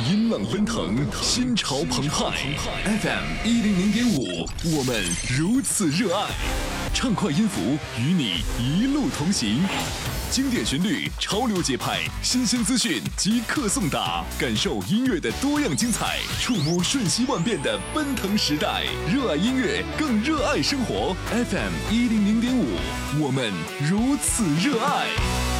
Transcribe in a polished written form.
音浪奔腾，心潮澎湃。FM 100.5，我们如此热爱。畅快音符与你一路同行，经典旋律，潮流节拍，新鲜资讯即刻送达，感受音乐的多样精彩，触摸瞬息万变的奔腾时代。热爱音乐，更热爱生活。FM 100.5，我们如此热爱。